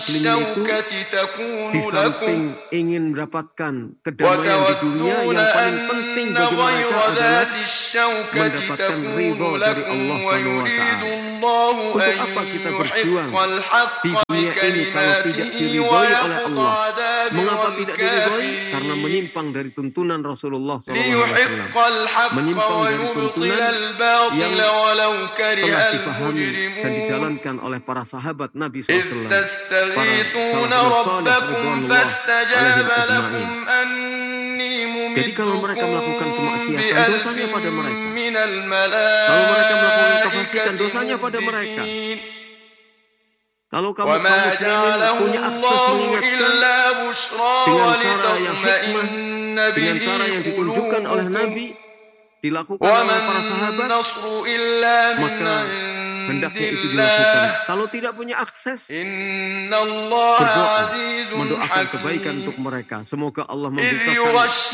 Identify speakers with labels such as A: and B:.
A: muslimin itu di samping ingin mendapatkan kedamaian di dunia, yang paling penting bagi mereka adalah mendapatkan ridho dari Allah SWT. Untuk apa kita berjuang di dunia ini kalau tidak diridhoi oleh Allah? Mengapa tidak diridhoi? Karena menyimpang dari tuntunan Rasulullah SAW, menyimpang dari tuntunan yang telah difahami dan dijalankan oleh para sahabat Nabi SAW, para salafus salih ridwanullah alaihim ajma'in. Jadi kalau mereka melakukan kemaksiatan, dosanya pada mereka. Kalau mereka melakukan kefasikan, dosanya pada mereka. Kalau kaum muslimin punya akses mengingatkan dengan cara yang hikmah, dengan cara yang ditunjukkan oleh Nabi, dilakukan oleh para sahabat, maka hendaknya itu dilakukan. Kalau tidak punya akses, berdoa, mendoakan kebaikan untuk mereka. Semoga Allah membukakan